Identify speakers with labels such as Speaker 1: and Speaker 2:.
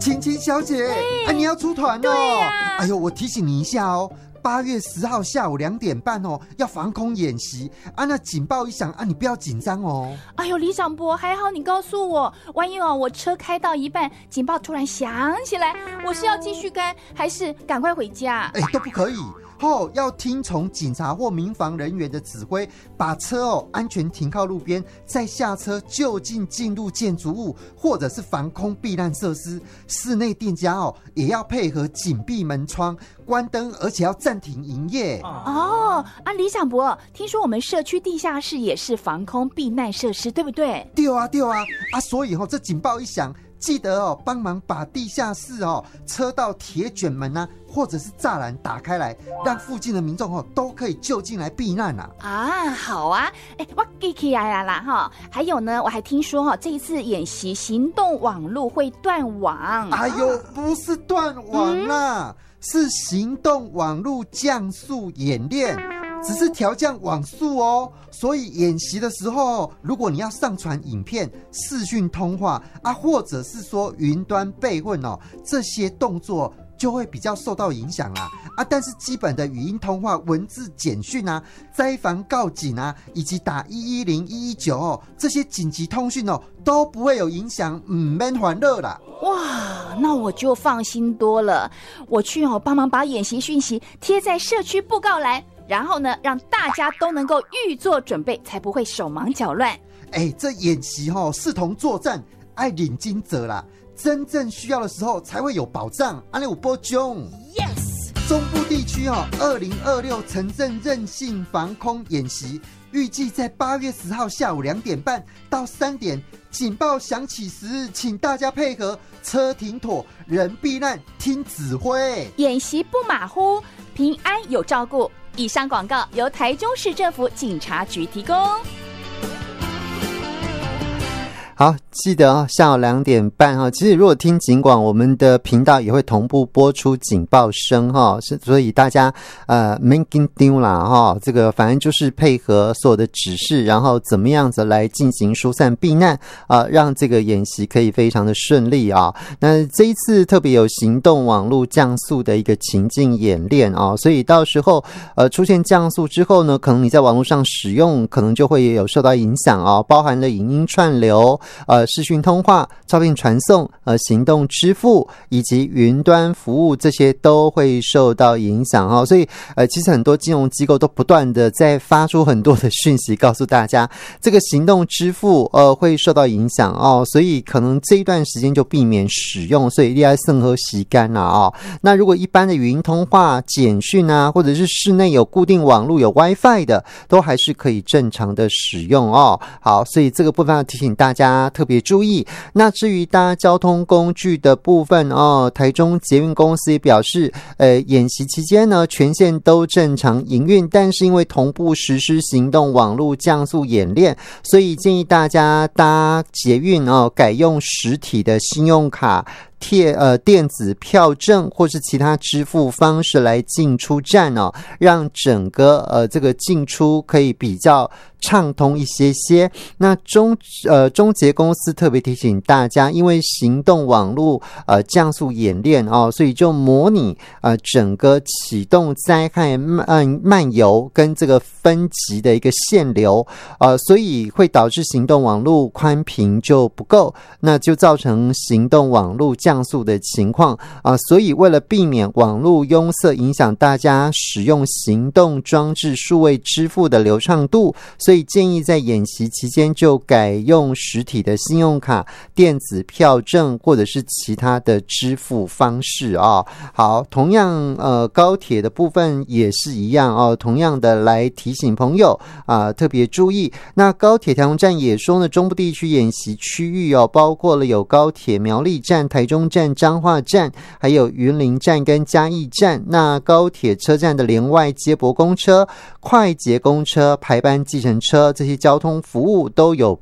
Speaker 1: 晴晴小姐，你要出团哦。
Speaker 2: 对啊，
Speaker 1: 哎呦，我提醒你一下哦。8月10号下午2点半哦，要防空演习啊！那警报一响啊，你不要紧张哦。
Speaker 2: 哎呦，李长博，还好你告诉我，万一我车开到一半，警报突然响起来，我是要继续开，还是赶快回家？
Speaker 1: 都不可以。要听从警察或民防人员的指挥，把车安全停靠路边，再下车就近进入建筑物或者是防空避难设施。室内店家也要配合紧闭门窗、关灯，而且要暂停营业。
Speaker 2: 李长博，听说我们社区地下室也是防空避难设施，对不对？
Speaker 1: 对啊，所以这警报一响，记得帮忙把地下室车道铁卷门啊，或者是栅栏打开来，让附近的民众都可以就近来避难
Speaker 2: 好啊，我记起来啦还有呢，我还听说这一次演习行动网路会断网。
Speaker 1: 哎呦，不是断网啦，是行动网路降速演练。只是调降网速所以演习的时候，如果你要上传影片、视讯通话或者是说云端备份这些动作就会比较受到影响啦但是基本的语音通话、文字简讯灾防告警以及打110、119这些紧急通讯都不会有影响，不免烦恼啦。
Speaker 2: 哇，那我就放心多了。我去帮忙把演习讯息贴在社区布告栏，然后呢，让大家都能够预做准备，才不会手忙脚乱。
Speaker 1: 这演习视同作战，爱领军者啦，真正需要的时候才会有保障。安利有保障
Speaker 2: Yes。
Speaker 1: 中部地区2026城镇韧性防空演习，预计在8月10号下午2点半到3点，警报响起时，请大家配合，车停妥，人避难，听指挥。
Speaker 2: 演习不马虎，平安有照顾。以上广告由台中市政府警察局提供。
Speaker 3: 好，记得下午2点半其实如果听警广，我们的频道也会同步播出警报声所以大家免紧张啦这个反正就是配合所有的指示，然后怎么样子来进行疏散避难让这个演习可以非常的顺利那这一次特别有行动网络降速的一个情境演练所以到时候出现降速之后呢，可能你在网络上使用可能就会有受到影响包含了影音串流、视讯通话、照片传送、行动支付以及云端服务，这些都会受到影响所以其实很多金融机构都不断的在发出很多的讯息，告诉大家这个行动支付会受到影响所以可能这一段时间就避免使用，所以你要慎喝洗干啦那如果一般的语音通话、简讯或者是室内有固定网络有 WiFi 的，都还是可以正常的使用好，所以这个部分要提醒大家特别注意。那至于搭交通工具的部分台中捷运公司也表示演习期间呢，全线都正常营运，但是因为同步实施行动网络降速演练，所以建议大家搭捷运改用实体的信用卡、电子票证或是其他支付方式来进出站让整个这个进出可以比较畅通一些。那中捷公司特别提醒大家，因为行动网络降速演练所以就模拟整个启动灾害漫游跟这个分级的一个限流所以会导致行动网络宽频就不够，那就造成行动网络降速的情况所以为了避免网络拥塞影响大家使用行动装置数位支付的流畅度，所以建议在演习期间就改用实体的信用卡、电子票证或者是其他的支付方式好，同样高铁的部分也是一样同样的来提醒朋友特别注意。那高铁台中站也说呢，中部地区演习区域包括了有高铁苗栗站、台中站、彰化站，还有云林站跟嘉义站。那高铁车站的连外接驳公车、快捷公车、排班计程车这些交通服务都有